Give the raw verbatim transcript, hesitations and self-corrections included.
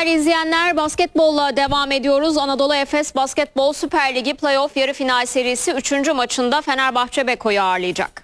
Değerli izleyenler, basketbolla devam ediyoruz. Anadolu Efes Basketbol Süper Ligi Playoff yarı final serisi üçüncü maçında Fenerbahçe Beko'yu ağırlayacak.